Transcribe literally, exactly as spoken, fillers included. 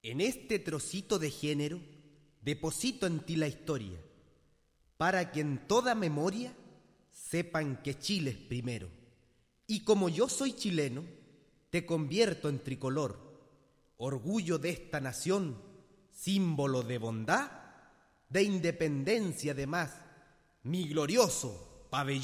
En este trocito de género deposito en ti la historia, para que en toda memoria sepan que Chile es primero. Y como yo soy chileno, te convierto en tricolor, orgullo de esta nación, símbolo de bondad, de independencia además, mi glorioso pabellón.